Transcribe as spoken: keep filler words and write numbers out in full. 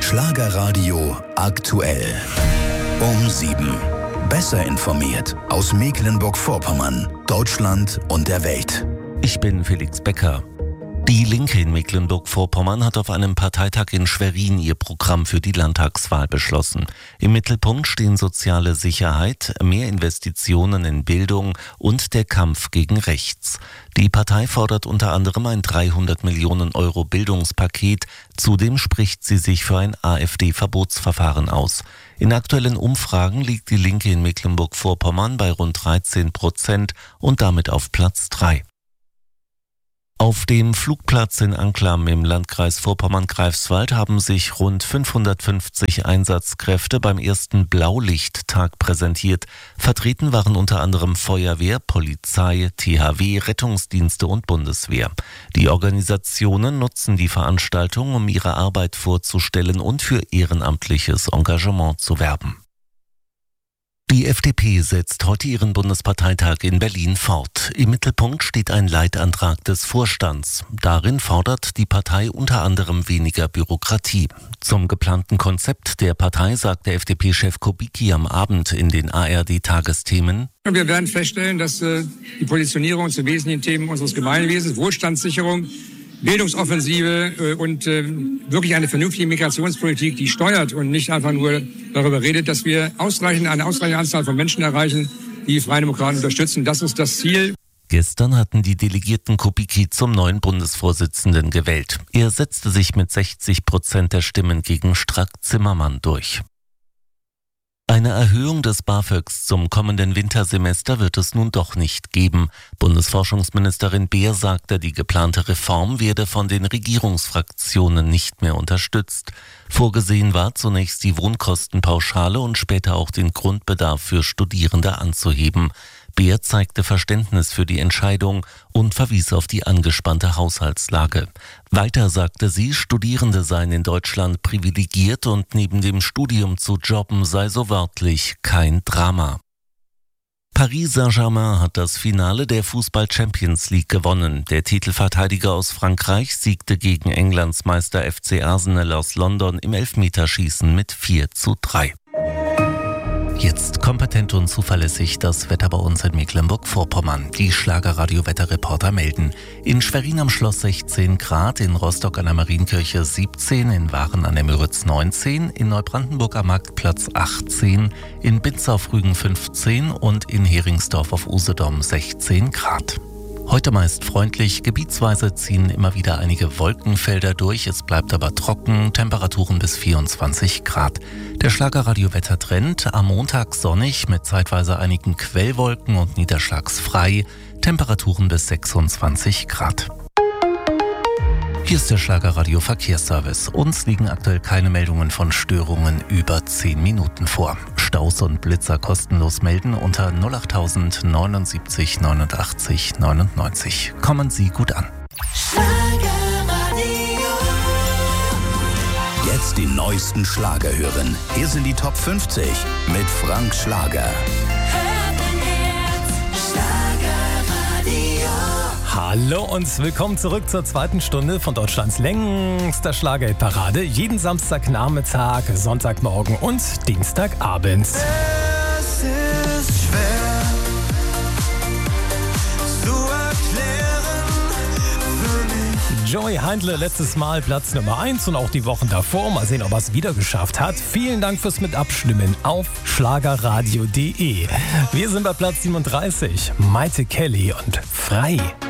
Schlagerradio aktuell. Um sieben. Besser informiert aus Mecklenburg-Vorpommern, Deutschland und der Welt. Ich bin Felix Becker. Die Linke in Mecklenburg-Vorpommern hat auf einem Parteitag in Schwerin ihr Programm für die Landtagswahl beschlossen. Im Mittelpunkt stehen soziale Sicherheit, mehr Investitionen in Bildung und der Kampf gegen rechts. Die Partei fordert unter anderem ein dreihundert Millionen Euro Bildungspaket. Zudem spricht sie sich für ein AfD-Verbotsverfahren aus. In aktuellen Umfragen liegt die Linke in Mecklenburg-Vorpommern bei rund dreizehn Prozent und damit auf Platz drei. Auf dem Flugplatz in Anklam im Landkreis Vorpommern-Greifswald haben sich rund fünfhundertfünfzig Einsatzkräfte beim ersten Blaulichttag präsentiert. Vertreten waren unter anderem Feuerwehr, Polizei, T H W, Rettungsdienste und Bundeswehr. Die Organisationen nutzen die Veranstaltung, um ihre Arbeit vorzustellen und für ehrenamtliches Engagement zu werben. Die F D P setzt heute ihren Bundesparteitag in Berlin fort. Im Mittelpunkt steht ein Leitantrag des Vorstands. Darin fordert die Partei unter anderem weniger Bürokratie. Zum geplanten Konzept der Partei sagt der F D P-Chef Kubicki am Abend in den A R D-Tagesthemen: Wir werden feststellen, dass äh, die Positionierung zu wesentlichen Themen unseres Gemeinwesens, Wohlstandssicherung, Bildungsoffensive äh, und äh, wirklich eine vernünftige Migrationspolitik, die steuert und nicht einfach nur darüber redet, dass wir ausreichend, eine ausreichende Anzahl von Menschen erreichen, die die Freien Demokraten unterstützen. Das ist das Ziel. Gestern hatten die Delegierten Kubicki zum neuen Bundesvorsitzenden gewählt. Er setzte sich mit sechzig Prozent der Stimmen gegen Strack-Zimmermann durch. Eine Erhöhung des BAföGs zum kommenden Wintersemester wird es nun doch nicht geben. Bundesforschungsministerin Beer sagte, die geplante Reform werde von den Regierungsfraktionen nicht mehr unterstützt. Vorgesehen war zunächst die Wohnkostenpauschale und später auch den Grundbedarf für Studierende anzuheben. Beer zeigte Verständnis für die Entscheidung und verwies auf die angespannte Haushaltslage. Weiter sagte sie, Studierende seien in Deutschland privilegiert und neben dem Studium zu jobben sei so wörtlich kein Drama. Paris Saint-Germain hat das Finale der Fußball-Champions League gewonnen. Der Titelverteidiger aus Frankreich siegte gegen Englands Meister F C Arsenal aus London im Elfmeterschießen mit vier zu drei. Jetzt kompetent und zuverlässig das Wetter bei uns in Mecklenburg-Vorpommern. Die Schlagerradio-Wetterreporter melden: in Schwerin am Schloss sechzehn Grad, in Rostock an der Marienkirche siebzehn, in Waren an der Müritz neunzehn, in Neubrandenburg am Marktplatz achtzehn, in Binz auf Rügen fünfzehn und in Heringsdorf auf Usedom sechzehn Grad. Heute meist freundlich, gebietsweise ziehen immer wieder einige Wolkenfelder durch, es bleibt aber trocken, Temperaturen bis vierundzwanzig Grad. Der Schlagerradio-Wettertrend: am Montag sonnig mit zeitweise einigen Quellwolken und niederschlagsfrei, Temperaturen bis sechsundzwanzig Grad. Hier ist der Schlagerradio Verkehrsservice. Uns liegen aktuell keine Meldungen von Störungen über zehn Minuten vor. Staus und Blitzer kostenlos melden unter null acht neunundsiebzig neunundachtzig neunundneunzig. Kommen Sie gut an. Jetzt die neuesten Schlager hören. Hier sind die Top fünfzig mit Frank Schlager. Hallo und willkommen zurück zur zweiten Stunde von Deutschlands längster Schlagerparade. Jeden Samstagnachmittag, Sonntagmorgen und Dienstagabend. Es ist schwer zu erklären für mich. Joey Heindle letztes Mal Platz Nummer eins und auch die Wochen davor. Mal sehen, ob er es wieder geschafft hat. Vielen Dank fürs mit Abstimmen auf schlagerradio punkt de. Wir sind bei Platz siebenunddreißig. Maite Kelly und Frei.